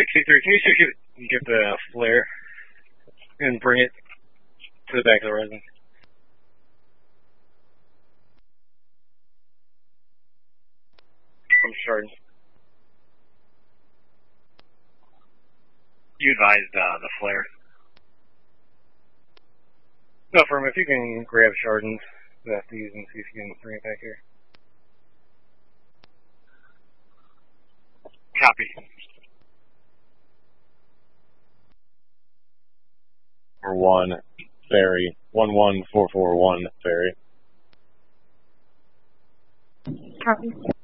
63, can you see if you can get the flare and bring it to the back of the resin? From Chardon. You advised the flare. No, Firm, if you can grab Chardon's these and see if you can bring it back here. Copy. 1 ferry, 11441 ferry. Copy.